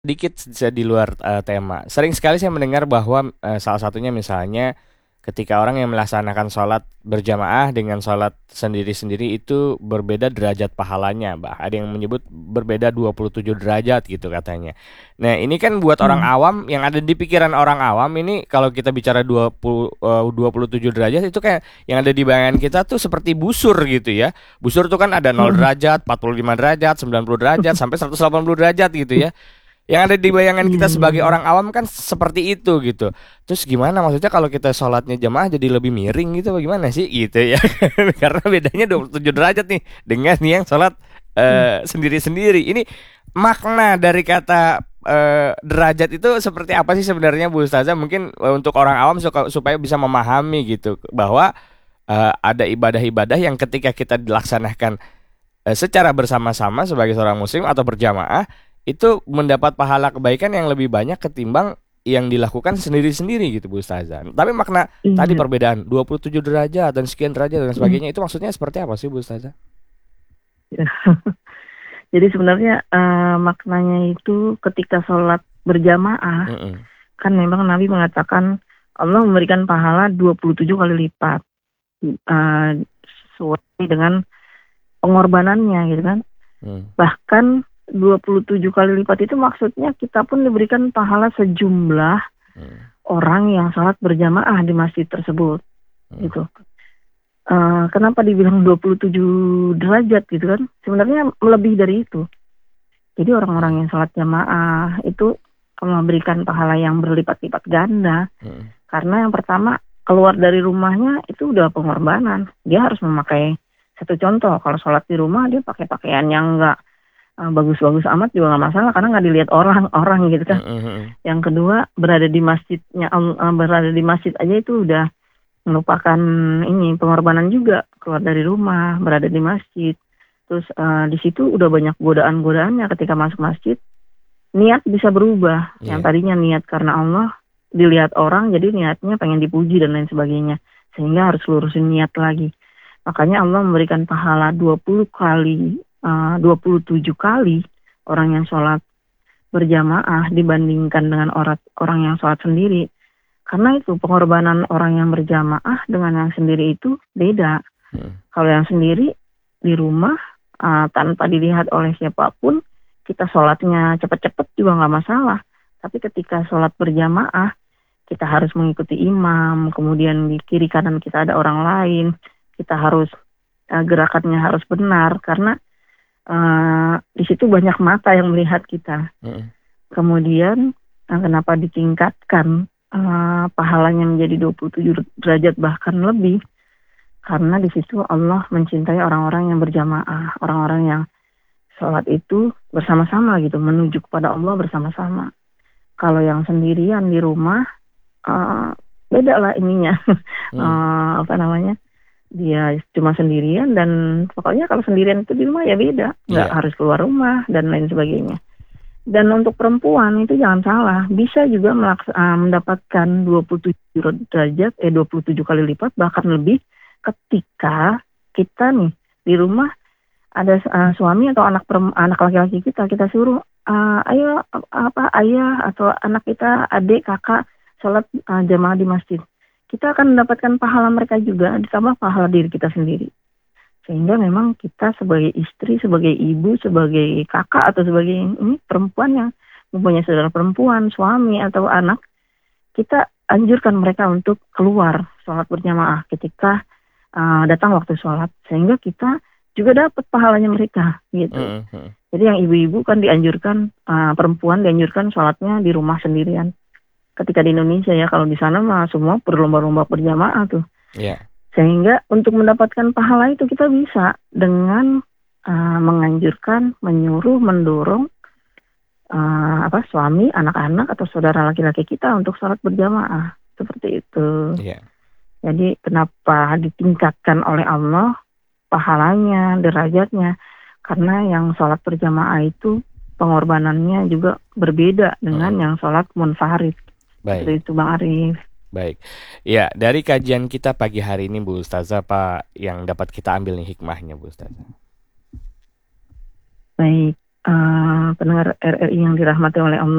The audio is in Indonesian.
Dikit di luar tema. Sering sekali saya mendengar bahwa salah satunya misalnya ketika orang yang melaksanakan sholat berjamaah dengan sholat sendiri-sendiri itu berbeda derajat pahalanya, bah. Ada yang menyebut berbeda 27 derajat gitu katanya. Nah, ini kan buat orang Hmm. awam, yang ada di pikiran orang awam ini kalau kita bicara 27 derajat itu kayak yang ada di bayangan kita tuh seperti busur gitu ya. Busur tuh kan ada 0 derajat, 45 derajat, 90 derajat sampai 180 derajat gitu ya. Yang ada di bayangan Iya, kita iya, sebagai iya. orang awam kan seperti itu gitu. Terus gimana maksudnya kalau kita sholatnya jamaah jadi lebih miring gitu bagaimana sih gitu ya. Karena bedanya 27 derajat nih dengan yang sholat Hmm. sendiri-sendiri. Ini makna dari kata derajat itu seperti apa sih sebenarnya Bu Ustazah? Mungkin untuk orang awam supaya bisa memahami gitu bahwa ada ibadah-ibadah yang ketika kita dilaksanakan secara bersama-sama sebagai seorang muslim atau berjamaah itu mendapat pahala kebaikan yang lebih banyak ketimbang yang dilakukan sendiri-sendiri gitu Bu Ustazah. Tapi makna tadi Iya. perbedaan 27 derajat dan sekian derajat dan Hmm. sebagainya itu maksudnya seperti apa sih Bu Ustazah? Ya. Jadi sebenarnya maknanya itu ketika sholat berjamaah, Mm-mm. kan memang Nabi mengatakan Allah memberikan pahala 27 kali lipat. eh, Sesuai dengan pengorbanannya gitu kan. Mm. Bahkan 27 kali lipat itu maksudnya kita pun diberikan pahala sejumlah Mm. orang yang sholat berjamaah di masjid tersebut Mm. gitu. Kenapa dibilang 27 derajat gitu kan? Sebenarnya lebih dari itu. Jadi Mm. orang-orang yang sholat jamaah itu memberikan pahala yang berlipat-lipat ganda. Mm. Karena yang pertama, keluar dari rumahnya itu udah pengorbanan. Dia harus memakai, satu contoh, kalau sholat di rumah dia pakai pakaian yang enggak bagus-bagus amat juga nggak masalah karena nggak dilihat orang-orang gitu Mm. kan. Mm. Yang kedua, berada di masjid aja itu udah merupakan ini pengorbanan juga, keluar dari rumah, berada di masjid. Terus di situ udah banyak godaan-godaannya ketika masuk masjid. Niat bisa berubah. Yang Iya. tadinya niat karena Allah, dilihat orang jadi niatnya pengen dipuji dan lain sebagainya. Sehingga harus lurusin niat lagi. Makanya Allah memberikan pahala 20 kali, 27 kali orang yang sholat berjamaah dibandingkan dengan orang yang sholat sendiri. Karena itu pengorbanan orang yang berjamaah dengan yang sendiri itu beda. Mm. Kalau yang sendiri di rumah tanpa dilihat oleh siapapun, kita sholatnya cepet-cepet juga nggak masalah. Tapi ketika sholat berjamaah, kita harus mengikuti imam, kemudian di kiri kanan kita ada orang lain, kita harus gerakannya harus benar karena di situ banyak mata yang melihat kita. Mm. Kemudian kenapa ditingkatkan pahalanya menjadi 27 derajat bahkan lebih? Karena di situ Allah mencintai orang-orang yang berjamaah, orang-orang yang sholat itu bersama-sama gitu, menuju kepada Allah bersama-sama. Kalau yang sendirian di rumah, beda lah ininya, Mm. apa namanya? Dia cuma sendirian dan pokoknya kalau sendirian itu di rumah ya beda, nggak Iya. harus keluar rumah dan lain sebagainya. Dan untuk perempuan itu jangan salah, bisa juga mendapatkan 27 derajat, 27 kali lipat bahkan lebih ketika kita nih di rumah ada suami atau anak laki-laki kita suruh ayo apa ayah atau anak kita, adik, kakak sholat jamaah di masjid. Kita akan mendapatkan pahala mereka juga ditambah pahala diri kita sendiri. Sehingga memang kita sebagai istri, sebagai ibu, sebagai kakak atau sebagai ini perempuan yang mempunyai saudara perempuan, suami atau anak, kita anjurkan mereka untuk keluar sholat berjamaah ketika datang waktu sholat. Sehingga kita juga dapat pahalanya mereka gitu. Mm. Mm. Jadi yang ibu-ibu kan dianjurkan, perempuan dianjurkan sholatnya di rumah sendirian. Ketika di Indonesia ya, kalau di sana mah semua berlomba-lomba berjamaah tuh. Iya. Sehingga untuk mendapatkan pahala itu kita bisa dengan menganjurkan, menyuruh, mendorong suami, anak-anak atau saudara laki-laki kita untuk sholat berjamaah. Seperti itu. Iya. Jadi kenapa ditingkatkan oleh Allah pahalanya, derajatnya? Karena yang sholat berjamaah itu pengorbanannya juga berbeda dengan Mm. yang sholat munfarid. Baik. Seperti itu Bang Arif. Baik. Ya, dari kajian kita pagi hari ini Bu Ustazah, apa yang dapat kita ambil nih hikmahnya Bu Ustazah? Baik. pendengar RRI yang dirahmati oleh Allah.